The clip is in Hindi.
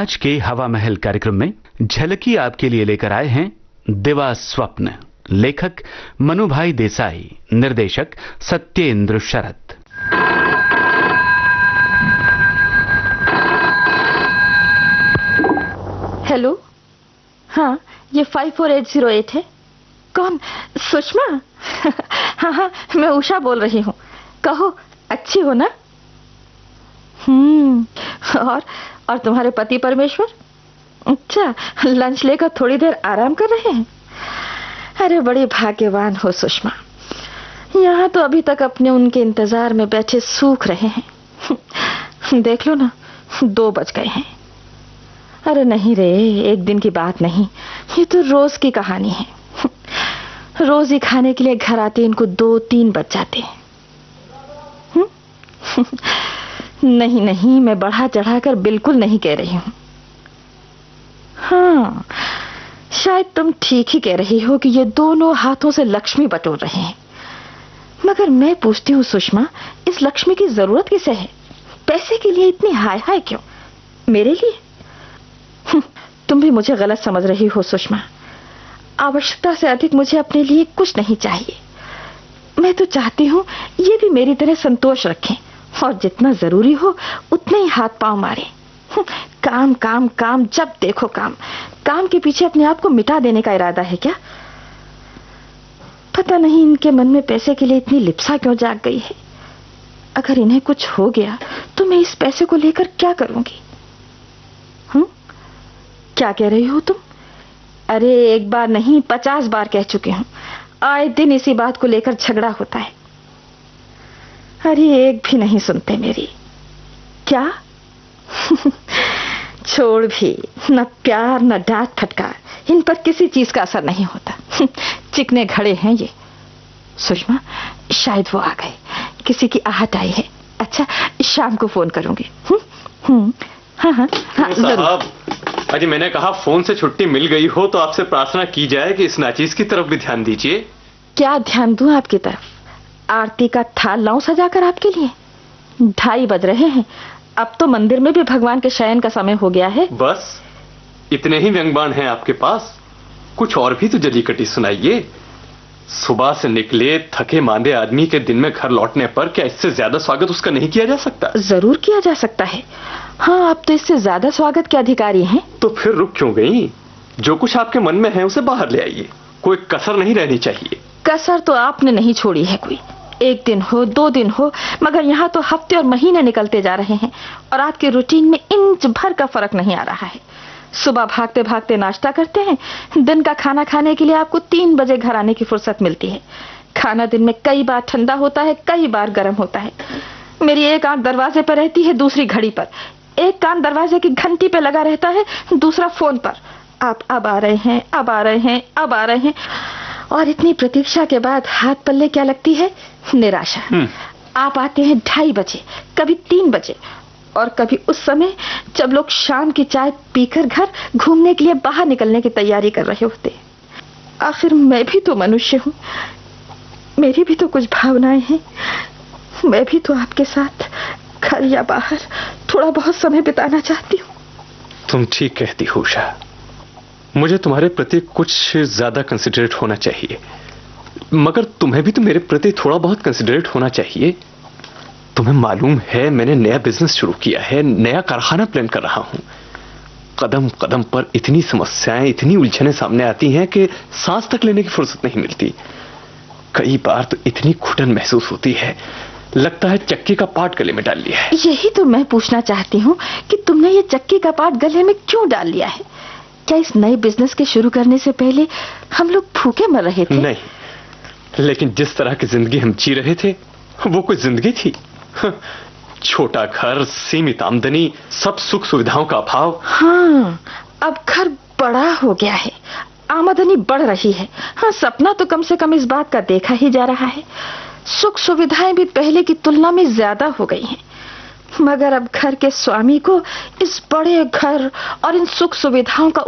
आज के हवा महल कार्यक्रम में झलकी आपके लिए लेकर आए हैं दिवा स्वप्न। लेखक मनुभाई देसाई, निर्देशक सत्येंद्र शरत। हेलो, हाँ, ये 54808 है। कौन? सुषमा? हाँ, मैं उषा बोल रही हूँ। कहो, अच्छी हो ना? और तुम्हारे पति परमेश्वर? अच्छा, लंच लेकर थोड़ी देर आराम कर रहे हैं। अरे बड़ी भाग्यवान हो सुषमा। यहाँ तो अभी तक अपने उनके इंतजार में बैठे सूख रहे हैं। देख लो ना, 2 बज गए हैं। अरे नहीं रे, एक दिन की बात नहीं, ये तो रोज की कहानी है। रोज ही खाने के लिए घर आते इनको 2-3 बज जाते हैं। नहीं, मैं बढ़ा चढ़ाकर बिल्कुल नहीं कह रही हूं। हाँ, शायद तुम ठीक ही कह रही हो कि ये दोनों हाथों से लक्ष्मी बटोर रहे हैं। मगर मैं पूछती हूँ सुषमा, इस लक्ष्मी की जरूरत किसे है? पैसे के लिए इतनी हाय हाय क्यों? मेरे लिए? तुम भी मुझे गलत समझ रही हो सुषमा। आवश्यकता से अधिक मुझे अपने लिए कुछ नहीं चाहिए। मैं तो चाहती हूँ ये भी मेरी तरह संतोष रखें और जितना जरूरी हो उतने ही हाथ पांव मारें। काम काम काम, जब देखो काम। काम के पीछे अपने आप को मिटा देने का इरादा है क्या? पता नहीं इनके मन में पैसे के लिए इतनी लिप्सा क्यों जाग गई है। अगर इन्हें कुछ हो गया तो मैं इस पैसे को लेकर क्या करूंगी? क्या कह रही हो तुम? अरे एक बार नहीं, 50 बार कह चुकी हूं। आए दिन इसी बात को लेकर झगड़ा होता है। अरे एक भी नहीं सुनते मेरी। क्या? छोड़ भी, न प्यार न डांट फटकार, इन पर किसी चीज का असर नहीं होता। चिकने घड़े हैं ये। सुषमा, शायद वो आ गए, किसी की आहट आई है। अच्छा, शाम को फोन करूंगी। हाँ, जरूर। अजी, मैंने कहा फोन से छुट्टी मिल गई हो तो आपसे प्रार्थना की जाए कि इस नाचीज की तरफ भी ध्यान दीजिए। क्या ध्यान दूं आपकी तरफ? आरती का थाल लाऊं सजाकर आपके लिए? 2:30 बज रहे हैं। अब तो मंदिर में भी भगवान के शयन का समय हो गया है। बस इतने ही व्यंग्यबाण हैं आपके पास? कुछ और भी तो जली कटी सुनाइए। सुबह से निकले थके मांदे आदमी के दिन में घर लौटने पर क्या इससे ज्यादा स्वागत उसका नहीं किया जा सकता? जरूर किया जा सकता है। हाँ, आप तो इससे ज्यादा स्वागत के अधिकारी हैं। तो फिर रुक क्यों गई? जो कुछ आपके मन में है उसे बाहर ले आइए। कोई कसर नहीं रहनी चाहिए। कसर तो आपने नहीं छोड़ी है कोई। 1 दिन हो, 2 दिन हो, मगर यहाँ तो हफ्ते और महीने निकलते जा रहे हैं और आपके रूटीन में इंच भर का फर्क नहीं आ रहा है। सुबह भागते भागते नाश्ता करते हैं। दिन का खाना खाने के लिए आपको 3 बजे घर आने की फुर्सत मिलती है। खाना दिन में कई बार ठंडा होता है, कई बार गर्म होता है। मेरी एक आंख दरवाजे पर रहती है, दूसरी घड़ी पर। एक कान दरवाजे की घंटी पे लगा रहता है, दूसरा फोन पर। आप अब आ रहे हैं, अब आ रहे हैं, अब आ रहे हैं। और इतनी प्रतीक्षा के बाद हाथ पल्ले क्या लगती है? निराशा। आप आते हैं 2:30 बजे, कभी 3 बजे, और कभी उस समय जब लोग शाम की चाय पीकर घर घूमने के लिए बाहर निकलने की तैयारी कर रहे होते। आखिर मैं भी तो मनुष्य हूँ, मेरी भी तो कुछ भावनाएं हैं। मैं भी तो आपके साथ घर या बाहर थोड़ा बहुत समय बिताना चाहती हूँ। तुम ठीक कहती हो उषा। मुझे तुम्हारे प्रति कुछ ज्यादा कंसिडरेट होना चाहिए, मगर तुम्हें भी तो मेरे प्रति थोड़ा बहुत कंसिडरेट होना चाहिए। तुम्हें मालूम है मैंने नया बिजनेस शुरू किया है, नया कारखाना प्लान कर रहा हूं। कदम कदम पर इतनी समस्याएं, इतनी उलझनें सामने आती हैं कि सांस तक लेने की फुर्सत नहीं मिलती। कई बार तो इतनी घुटन महसूस होती है, लगता है चक्की का पार्ट गले में डाल लिया है। यही तो मैं पूछना चाहती हूँ कि तुमने ये चक्की का पार्ट गले में क्यों डाल लिया है? क्या इस नए बिजनेस के शुरू करने से पहले हम लोग भूखे मर रहे थे? नहीं, लेकिन जिस तरह की जिंदगी हम जी रहे थे वो कोई जिंदगी थी? छोटा घर, सीमित आमदनी, सब सुख सुविधाओं का अभाव। हाँ, अब घर बड़ा हो गया है, आमदनी बढ़ रही है। हाँ, सपना तो कम से कम इस बात का देखा ही जा रहा है। सुख सुविधाएं भी पहले की तुलना में ज्यादा हो गई हैं। मगर अब घर के स्वामी को इस बड़े घर और इन सुख सुविधाओं का